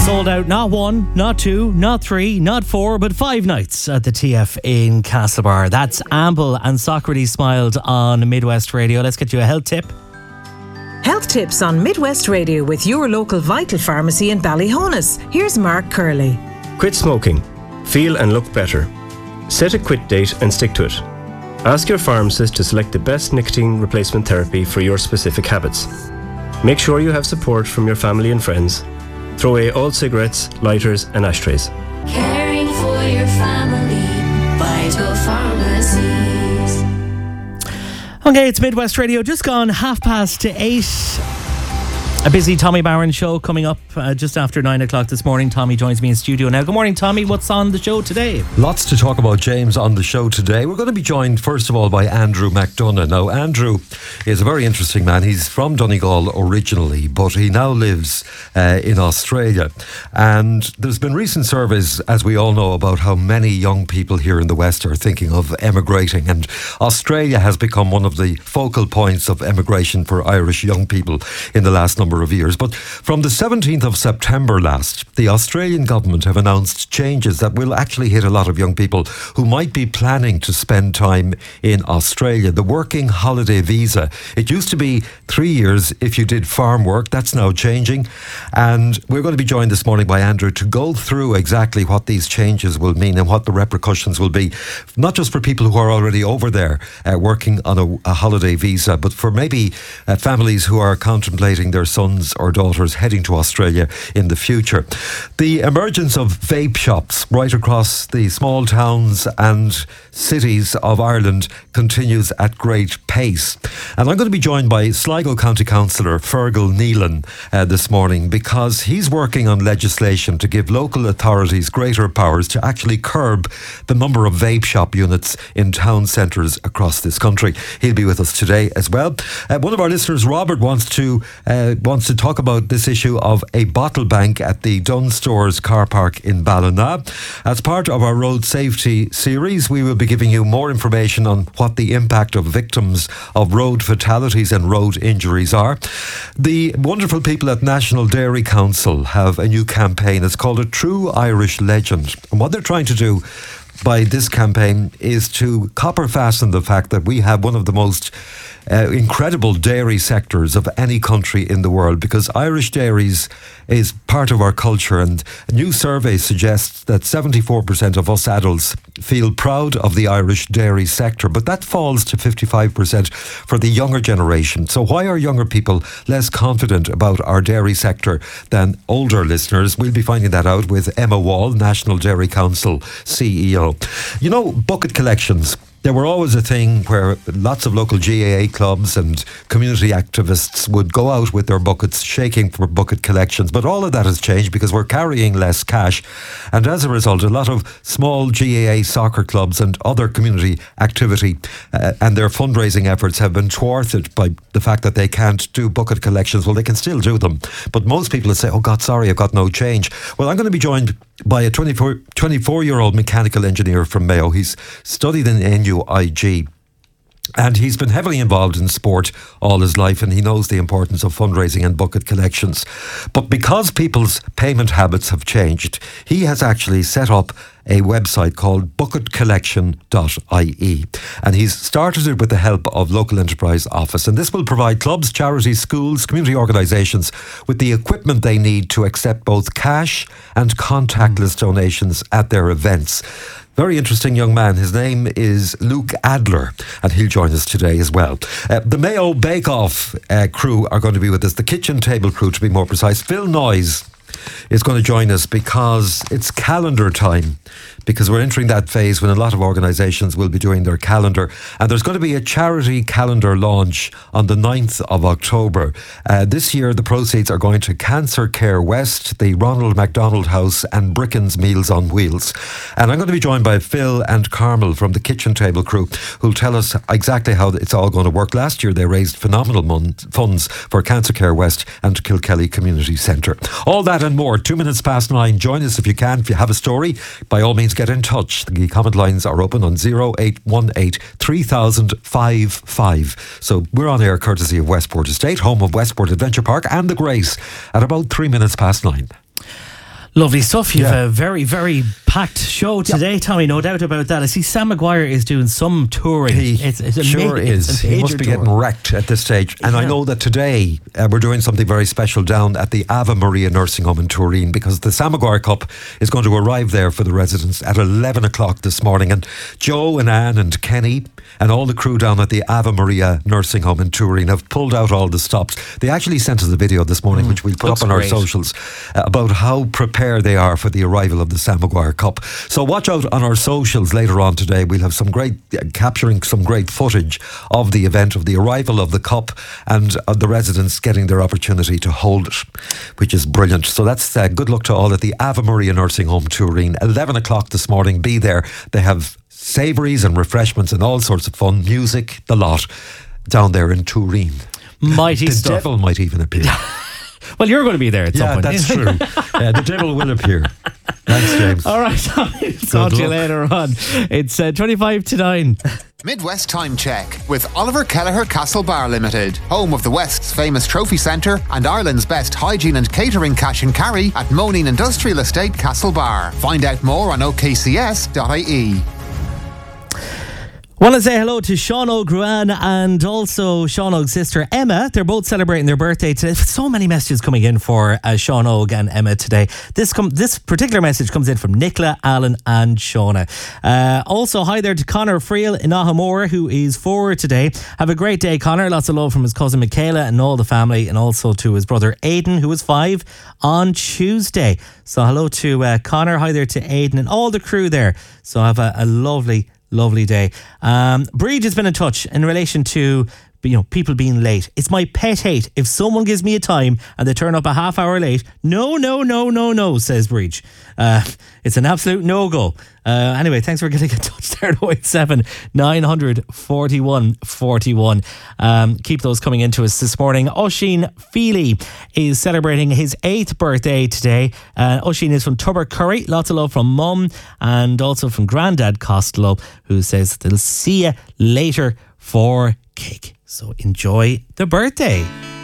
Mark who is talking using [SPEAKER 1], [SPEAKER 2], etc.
[SPEAKER 1] Sold out not one, not two, not three, not four, but 5 nights at the TF in Castlebar. That's Amble and Socrates Smiled on Midwest Radio. Let's get you a health tip.
[SPEAKER 2] Health tips on Midwest Radio with your local Vital Pharmacy in Ballyhonus. Here's Mark Curley.
[SPEAKER 3] Quit smoking. Feel and look better. Set a quit date and stick to it. Ask your pharmacist to select the best nicotine replacement therapy for your specific habits. Make sure you have support from your family and friends. Throw away all cigarettes, lighters and ashtrays.
[SPEAKER 4] Caring for your family, Vital Pharmacies.
[SPEAKER 1] Okay, it's Midwest Radio, just gone 8:30. A busy Tommy Barron show coming up just after 9 o'clock this morning. Tommy joins me in studio now. Good morning, Tommy. What's on the show today?
[SPEAKER 5] Lots to talk about, James, on the show today. We're going to be joined, first of all, by Andrew McDonough. Now, Andrew is a very interesting man. He's from Donegal originally, but he now lives in Australia. And there's been recent surveys, as we all know, about how many young people here in the West are thinking of emigrating. And Australia has become one of the focal points of emigration for Irish young people in the last number of years. But from the 17th of September last, the Australian government have announced changes that will actually hit a lot of young people who might be planning to spend time in Australia. The working holiday visa, it used to be 3 years if you did farm work. That's now changing. And we're going to be joined this morning by Andrew to go through exactly what these changes will mean and what the repercussions will be, not just for people who are already over there working on a holiday visa, but for maybe families who are contemplating their sons or daughters heading to Australia in the future. The emergence of vape shops right across the small towns and cities of Ireland continues at great pace. And I'm going to be joined by Sligo County Councillor Fergal Nealon this morning, because he's working on legislation to give local authorities greater powers to actually curb the number of vape shop units in town centres across this country. He'll be with us today as well. One of our listeners, Robert, wants to talk about this issue of a bottle bank at the Dunn Stores car park in Ballina. As part of our road safety series, we will be giving you more information on what the impact of victims of road fatalities and road injuries are. The wonderful people at National Dairy Council have a new campaign. It's called A True Irish Legend. And what they're trying to do by this campaign is to copper fasten the fact that we have one of the most incredible dairy sectors of any country in the world, because Irish dairies is part of our culture. And a new survey suggests that 74% of us adults feel proud of the Irish dairy sector, but that falls to 55% for the younger generation. So why are younger people less confident about our dairy sector than older listeners? We'll be finding that out with Emma Wall, National Dairy Council CEO. You know, bucket collections. There were always a thing where lots of local GAA clubs and community activists would go out with their buckets, shaking for bucket collections. But all of that has changed because we're carrying less cash. And as a result, a lot of small GAA soccer clubs and other community activity and their fundraising efforts have been thwarted by the fact that they can't do bucket collections. Well, they can still do them. But most people will say, oh God, sorry, I've got no change. Well, I'm going to be joined by a 24-year-old mechanical engineer from Mayo. He's studied in NUIG. And he's been heavily involved in sport all his life, and he knows the importance of fundraising and bucket collections. But because people's payment habits have changed, he has actually set up a website called bucketcollection.ie, and he's started it with the help of Local Enterprise Office, and this will provide clubs, charities, schools, community organisations with the equipment they need to accept both cash and contactless donations at their events. Very interesting young man. His name is Luke Adler, and he'll join us today as well. The Mayo Bake Off crew are going to be with us, the kitchen table crew to be more precise. Phil Noyes is going to join us because it's calendar time, because we're entering that phase when a lot of organisations will be doing their calendar, and there's going to be a charity calendar launch on the 9th of October. This year the proceeds are going to Cancer Care West, the Ronald McDonald House and Bricken's Meals on Wheels. And I'm going to be joined by Phil and Carmel from the kitchen table crew, who'll tell us exactly how it's all going to work. Last year they raised phenomenal funds for Cancer Care West and Kilkelly Community Centre. All that and more, 2 minutes past 9. Join us if you can. If you have a story, by all means get in touch. The comment lines are open on 0818 3055. So we're on air courtesy of Westport Estate, home of Westport Adventure Park and the Grace, at about 3 minutes past 9.
[SPEAKER 1] Lovely stuff. You've
[SPEAKER 5] Yeah.
[SPEAKER 1] a very, very packed show today, Tommy. No doubt about that. I see Sam Maguire is doing some touring. It's a
[SPEAKER 5] Sure is. He must be getting wrecked at this stage. And I know that today we're doing something very special down at the Ave Maria Nursing Home in Turin, because the Sam Maguire Cup is going to arrive there for the residents at 11 o'clock this morning. And Joe and Anne and Kenny and all the crew down at the Ave Maria Nursing Home in Turin have pulled out all the stops. They actually sent us a video this morning, which we'll put
[SPEAKER 1] Looks
[SPEAKER 5] up on our
[SPEAKER 1] great.
[SPEAKER 5] socials, about how prepared they are for the arrival of the Sam Maguire Cup. So watch out on our socials later on today. We'll have some great, capturing some great footage of the event, of the arrival of the Cup, and the residents getting their opportunity to hold it, which is brilliant. So that's good luck to all at the Ave Maria Nursing Home Turin. 11 o'clock this morning, be there. They have savouries and refreshments and all sorts of fun, music, the lot, down there in Turin.
[SPEAKER 1] Mighty
[SPEAKER 5] The
[SPEAKER 1] stuff.
[SPEAKER 5] devil might even appear.
[SPEAKER 1] Well, you're going to be there at some
[SPEAKER 5] Yeah,
[SPEAKER 1] point.
[SPEAKER 5] that's true. The devil will appear. Thanks, James.
[SPEAKER 1] All right, Tommy. Talk to you
[SPEAKER 5] luck.
[SPEAKER 1] later on. It's 25 to 9.
[SPEAKER 6] Midwest Time Check with Oliver Kelleher Castle Bar Limited, home of the West's famous trophy centre and Ireland's best hygiene and catering cash and carry at Moneen Industrial Estate Castle Bar. Find out more on okcs.ie.
[SPEAKER 1] Want to say hello to Sean O'Gruan and also Sean Og's sister Emma. They're both celebrating their birthday today. So many messages coming in for Sean Og and Emma today. This particular message comes in from Nicola, Alan and Shauna. Also, hi there to Connor Friel in Ahamora, who is 4 today. Have a great day, Connor. Lots of love from his cousin Michaela and all the family, and also to his brother Aidan, who is 5 on Tuesday. So hello to Connor. Hi there to Aidan and all the crew there. So have a lovely day. Bridge has been in touch in relation to people being late. It's my pet hate. If someone gives me a time and they turn up a half hour late, no, says Bridge. It's an absolute no-go. Anyway, thanks for getting in touch there. 087 900 41 41. Keep those coming into us this morning. Oisín Feely is celebrating his 8th birthday today. Oisín is from Tubbercurry. Lots of love from Mum and also from Grandad Costello, who says they'll see you later for cake. So enjoy the birthday.